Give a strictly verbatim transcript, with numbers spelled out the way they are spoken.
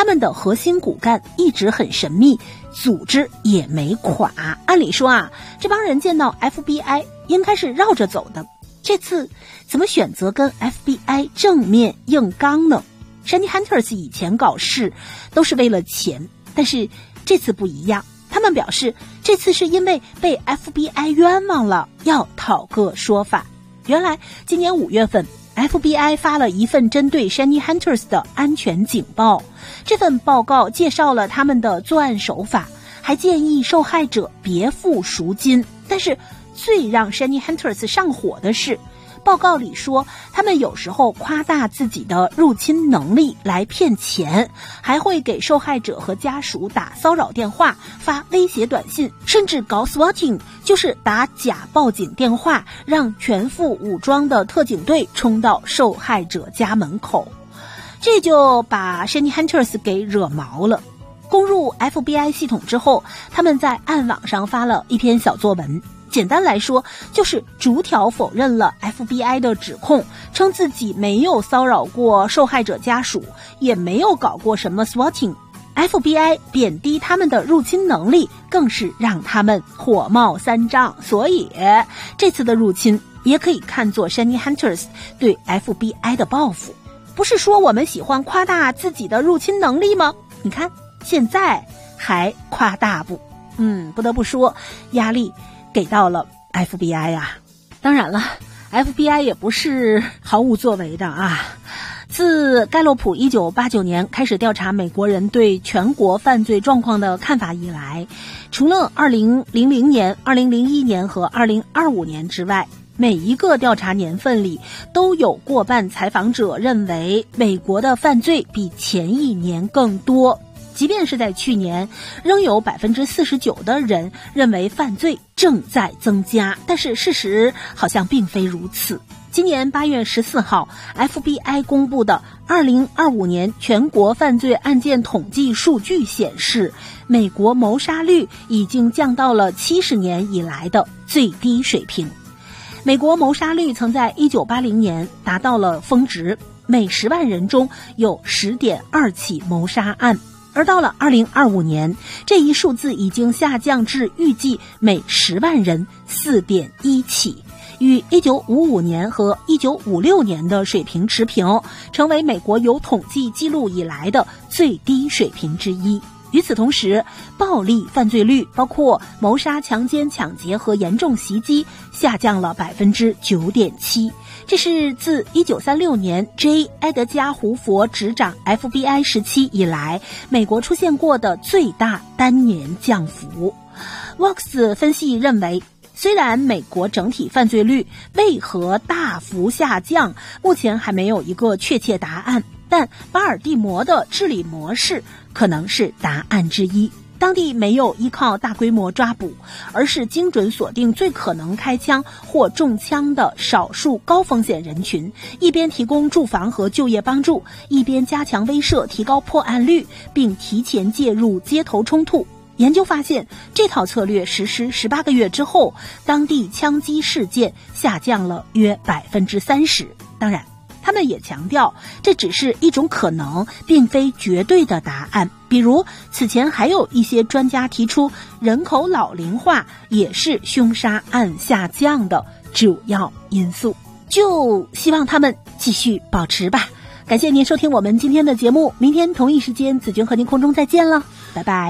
他们的核心骨干一直很神秘，组织也没垮。按理说啊，这帮人见到 F B I 应该是绕着走的，这次怎么选择跟 F B I 正面硬刚呢？ Shiny Hunters 以前搞事都是为了钱，但是这次不一样，他们表示这次是因为被 F B I 冤枉了，要讨个说法。原来今年五月份F B I 发了一份针对 Shiny Hunters 的安全警报，这份报告介绍了他们的作案手法，还建议受害者别付赎金。但是最让 Shiny Hunters 上火的是，报告里说他们有时候夸大自己的入侵能力来骗钱，还会给受害者和家属打骚扰电话，发威胁短信，甚至搞 swatting， 就是打假报警电话，让全副武装的特警队冲到受害者家门口。这就把 Shiny Hunters 给惹毛了。攻入 F B I 系统之后，他们在暗网上发了一篇小作文，简单来说就是逐条否认了 F B I 的指控，称自己没有骚扰过受害者家属，也没有搞过什么 swatting。 F B I 贬低他们的入侵能力，更是让他们火冒三丈。所以这次的入侵也可以看作 Shiny Hunters 对 F B I 的报复。不是说我们喜欢夸大自己的入侵能力吗？你看现在还夸大不？嗯，不得不说压力给到了 F B I 啊。当然了， F B I 也不是毫无作为的啊。自盖洛普一九八九年开始调查美国人对全国犯罪状况的看法以来，除了二零零零年、二零零一年和二零二五年之外，每一个调查年份里都有过半采访者认为美国的犯罪比前一年更多。即便是在去年，仍有 百分之四十九 的人认为犯罪正在增加，但是事实好像并非如此。今年八月十四号 F B I 公布的二零二五年全国犯罪案件统计数据显示，美国谋杀率已经降到了七十年以来的最低水平。美国谋杀率曾在一九八零年达到了峰值，每十万人中有 十点二 起谋杀案。而到了二零二五年，这一数字已经下降至预计每十万人 四点一 起，与一九五五年和一九五六年的水平持平，成为美国有统计记录以来的最低水平之一。与此同时，暴力犯罪率包括谋杀、强奸、抢劫和严重袭击下降了 百分之九点七，这是自一九三六年 J. 埃德加·胡佛执掌 F B I 时期以来，美国出现过的最大单年降幅。Vox 分析认为，虽然美国整体犯罪率为何大幅下降，目前还没有一个确切答案，但巴尔的摩的治理模式可能是答案之一。当地没有依靠大规模抓捕，而是精准锁定最可能开枪或中枪的少数高风险人群，一边提供住房和就业帮助，一边加强威慑，提高破案率，并提前介入街头冲突。研究发现，这套策略实施十八个月之后，当地枪击事件下降了约 百分之三十。 当然他们也强调，这只是一种可能，并非绝对的答案。比如此前还有一些专家提出，人口老龄化也是凶杀案下降的主要因素。就希望他们继续保持吧。感谢您收听我们今天的节目，明天同一时间子君和您空中再见了，拜拜。